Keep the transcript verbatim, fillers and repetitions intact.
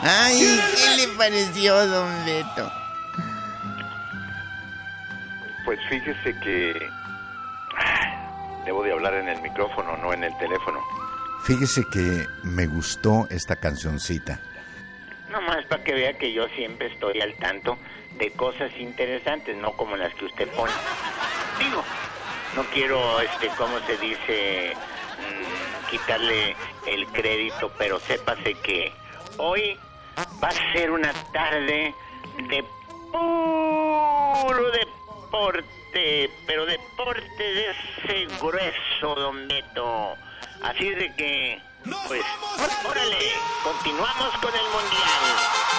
Ay, ¿qué le pareció, don Beto? Pues fíjese que debo de hablar en el micrófono, no en el teléfono. Fíjese que me gustó esta cancioncita. Nomás para que vea que yo siempre estoy al tanto de cosas interesantes, no como las que usted pone. Digo, no quiero, este, ¿cómo se dice? Mm, quitarle el crédito, pero sépase que hoy va a ser una tarde de puro deporte, pero deporte de ese grueso, don Beto. Así de que, pues, órale, continuamos con el Mundial.